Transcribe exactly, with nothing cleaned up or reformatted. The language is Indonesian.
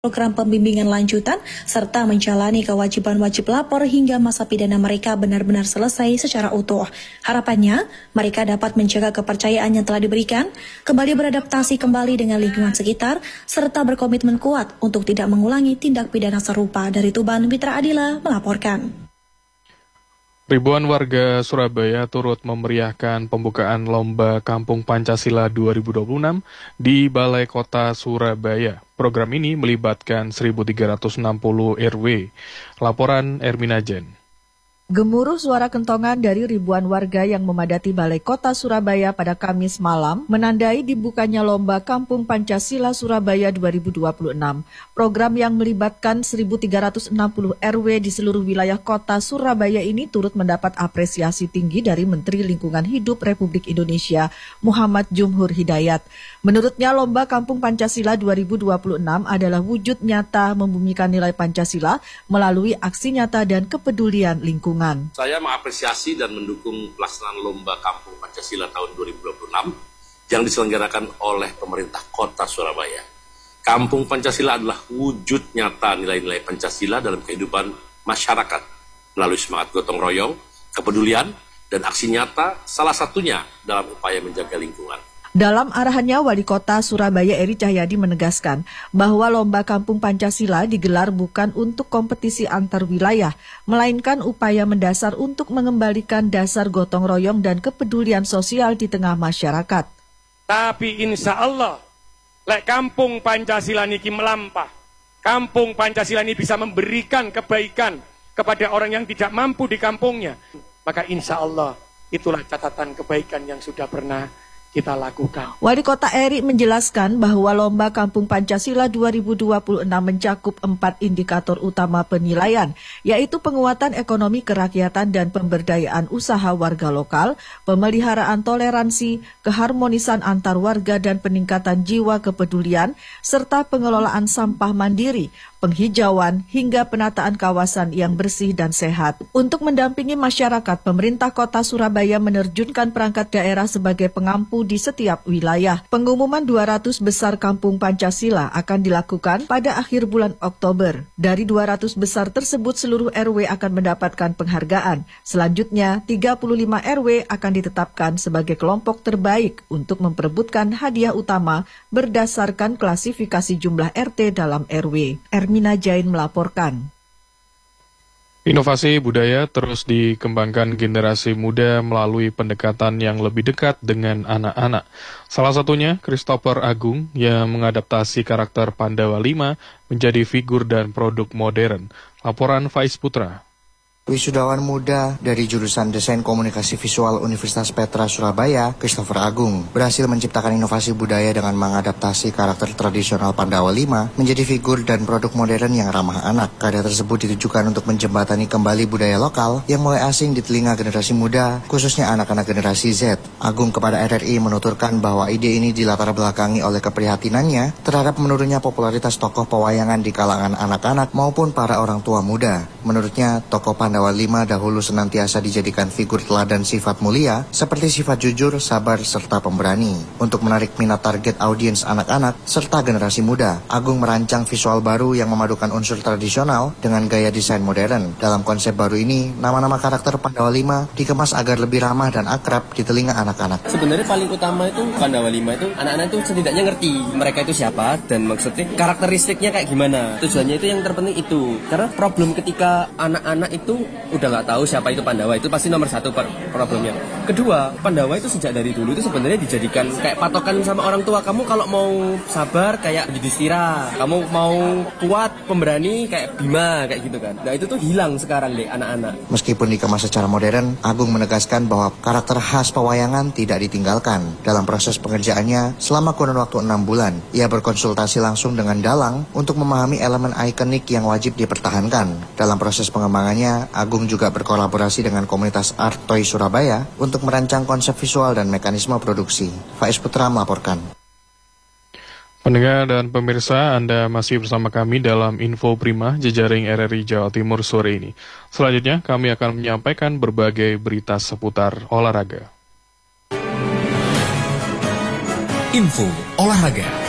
program pembimbingan lanjutan, serta menjalani kewajiban wajib lapor hingga masa pidana mereka benar-benar selesai secara utuh. Harapannya, mereka dapat menjaga kepercayaan yang telah diberikan, kembali beradaptasi kembali dengan lingkungan sekitar, serta berkomitmen kuat untuk tidak mengulangi tindak pidana serupa. Dari Tuban, Mitra Adila melaporkan. Ribuan warga Surabaya turut memeriahkan pembukaan Lomba Kampung Pancasila dua ribu dua puluh enam di Balai Kota Surabaya. Program ini melibatkan seribu tiga ratus enam puluh R W. Laporan Ermina Jen. Gemuruh suara kentongan dari ribuan warga yang memadati Balai Kota Surabaya pada Kamis malam menandai dibukanya Lomba Kampung Pancasila Surabaya dua ribu dua puluh enam. Program yang melibatkan seribu tiga ratus enam puluh R W di seluruh wilayah kota Surabaya ini turut mendapat apresiasi tinggi dari Menteri Lingkungan Hidup Republik Indonesia, Muhammad Jumhur Hidayat. Menurutnya, Lomba Kampung Pancasila dua ribu dua puluh enam adalah wujud nyata membumikan nilai Pancasila melalui aksi nyata dan kepedulian lingkungan. Saya mengapresiasi dan mendukung pelaksanaan Lomba Kampung Pancasila tahun dua ribu dua puluh enam yang diselenggarakan oleh pemerintah kota Surabaya. Kampung Pancasila adalah wujud nyata nilai-nilai Pancasila dalam kehidupan masyarakat melalui semangat gotong royong, kepedulian, dan aksi nyata, salah satunya dalam upaya menjaga lingkungan. Dalam arahannya, Wali Kota Surabaya Eri Cahyadi menegaskan bahwa Lomba Kampung Pancasila digelar bukan untuk kompetisi antar wilayah, melainkan upaya mendasar untuk mengembalikan dasar gotong royong dan kepedulian sosial di tengah masyarakat. Tapi insya Allah, lek Kampung Pancasila niki melampah, Kampung Pancasila ini bisa memberikan kebaikan kepada orang yang tidak mampu di kampungnya. Maka insya Allah, itulah catatan kebaikan yang sudah pernah kita lakukan. Wali Kota Eri menjelaskan bahwa Lomba Kampung Pancasila dua ribu dua puluh enam mencakup empat indikator utama penilaian, yaitu penguatan ekonomi kerakyatan dan pemberdayaan usaha warga lokal, pemeliharaan toleransi, keharmonisan antar warga dan peningkatan jiwa kepedulian, serta pengelolaan sampah mandiri, penghijauan, hingga penataan kawasan yang bersih dan sehat. Untuk mendampingi masyarakat, pemerintah kota Surabaya menerjunkan perangkat daerah sebagai pengampu di setiap wilayah. Pengumuman dua ratus besar Kampung Pancasila akan dilakukan pada akhir bulan Oktober. Dari dua ratus besar tersebut, seluruh R W akan mendapatkan penghargaan. Selanjutnya, tiga puluh lima R W akan ditetapkan sebagai kelompok terbaik untuk memperebutkan hadiah utama berdasarkan klasifikasi jumlah R T dalam R W. Ermina Jain melaporkan. Inovasi budaya terus dikembangkan generasi muda melalui pendekatan yang lebih dekat dengan anak-anak. Salah satunya Christopher Agung yang mengadaptasi karakter Pandawa lima menjadi figur dan produk modern. Laporan Faiz Putra. Wisudawan muda dari jurusan Desain Komunikasi Visual Universitas Petra Surabaya, Christopher Agung, berhasil menciptakan inovasi budaya dengan mengadaptasi karakter tradisional Pandawa lima menjadi figur dan produk modern yang ramah anak. Karya tersebut ditujukan untuk menjembatani kembali budaya lokal yang mulai asing di telinga generasi muda, khususnya anak-anak generasi Z. Agung kepada R R I menuturkan bahwa ide ini dilatar belakangi oleh keprihatinannya terhadap menurunnya popularitas tokoh pewayangan di kalangan anak-anak maupun para orang tua muda. Menurutnya, tokoh Pandawa lima dahulu senantiasa dijadikan figur teladan sifat mulia seperti sifat jujur, sabar, serta pemberani. Untuk menarik minat target audiens anak-anak serta generasi muda, Agung merancang visual baru yang memadukan unsur tradisional dengan gaya desain modern. Dalam konsep baru ini, nama-nama karakter Pandawa lima dikemas agar lebih ramah dan akrab di telinga anak-anak. Sebenarnya paling utama itu Pandawa lima itu anak-anak itu setidaknya ngerti mereka itu siapa dan maksudnya karakteristiknya kayak gimana. Tujuannya itu yang terpenting itu. Karena problem ketika anak-anak itu udah nggak tahu siapa itu Pandawa, itu pasti nomor satu problemnya. Kedua, Pandawa itu sejak dari dulu itu sebenarnya dijadikan kayak patokan sama orang tua. Kamu kalau mau sabar kayak Yudhistira, kamu mau kuat pemberani kayak Bima, kayak gitu kan. Nah itu tuh hilang sekarang deh anak-anak. Meskipun dikemas secara modern, Agung menegaskan bahwa karakter khas pewayangan tidak ditinggalkan. Dalam proses pengerjaannya selama kurun waktu enam bulan, ia berkonsultasi langsung dengan dalang untuk memahami elemen ikonik yang wajib dipertahankan. Dalam proses pengembangannya, Agung juga berkolaborasi dengan komunitas Art Toy Surabaya untuk merancang konsep visual dan mekanisme produksi. Faiz Putra melaporkan. Pendengar dan pemirsa, Anda masih bersama kami dalam Info Prima Jejaring R R I Jawa Timur sore ini. Selanjutnya kami akan menyampaikan berbagai berita seputar olahraga. Info olahraga.